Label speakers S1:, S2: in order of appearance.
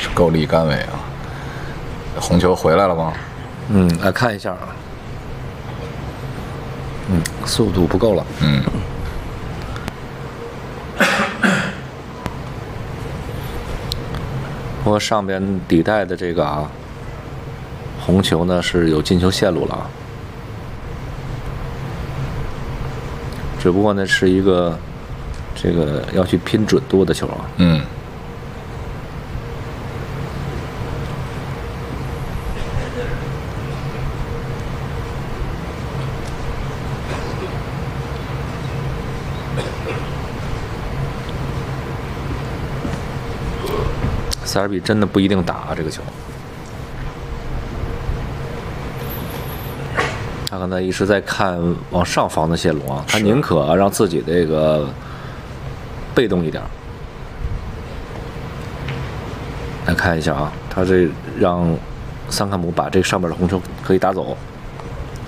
S1: 是够力杆位啊！红球回来了吗？
S2: 来看一下啊。速度不够了。不过上边底带的这个红球呢是有进球线路了啊，只不过呢是一个这个要去拼准度的球啊。塞尔比真的不一定打这个球，他刚才一直在看往上防的线路啊，他宁可让自己这个被动一点。来看一下啊，他这让桑卡姆把这上面的红球可以打走。